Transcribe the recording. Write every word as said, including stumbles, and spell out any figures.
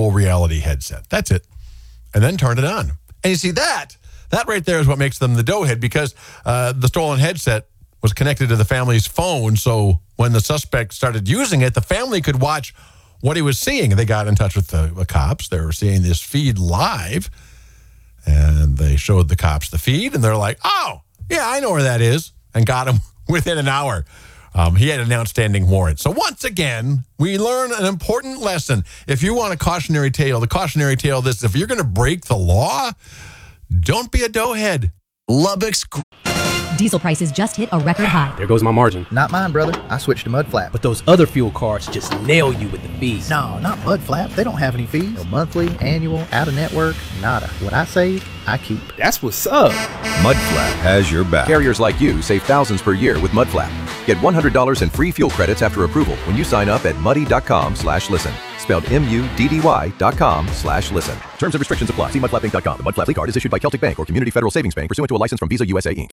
virtual reality headset. That's it. And then turn it on. And you see that, that right there is what makes them the doughhead, because uh, the stolen headset was connected to the family's phone. So when the suspect started using it, the family could watch what he was seeing. They got in touch with the, the cops. They were seeing this feed live, and they showed the cops the feed, and they're like, oh, yeah, I know where that is, and got him within an hour. Um, he had an outstanding warrant. So once again, we learn an important lesson. If you want a cautionary tale, the cautionary tale of this is, if you're going to break the law, don't be a doughhead. Lubbock's Diesel prices just hit a record high. There goes my margin. Not mine, brother. I switched to Mud Flap. But those other fuel cards just nail you with the fees. No, not Mud Flap. They don't have any fees. No monthly, annual, out-of-network, nada. What I save, I keep. That's what's up. Mudflap has your back. Carriers like you save thousands per year with Mudflap. Get one hundred dollars in free fuel credits after approval when you sign up at muddy.com slash listen. Spelled M U D D Y dot com slash listen. Terms and restrictions apply. See mudflap inc dot com. The Mudflap card is issued by Celtic Bank or Community Federal Savings Bank pursuant to a license from Visa U S A Incorporated.